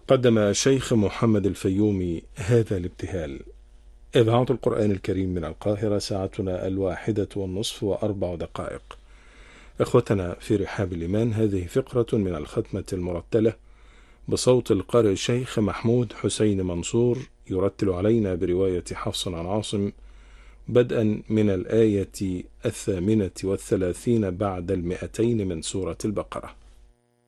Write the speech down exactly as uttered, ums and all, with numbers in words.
قدم الشيخ محمد الفيومي هذا الابتهال. إذاعة القرآن الكريم من القاهرة، ساعتنا الواحدة والنصف وأربع دقائق. إخوتنا في رحاب الإيمان، هذه فقرة من الختمة المرتلة بصوت القارئ الشيخ محمود حسين منصور، يرتل علينا برواية حفص عن عاصم بدءا من الآية الثامنة والثلاثين بعد المئتين من سورة البقرة.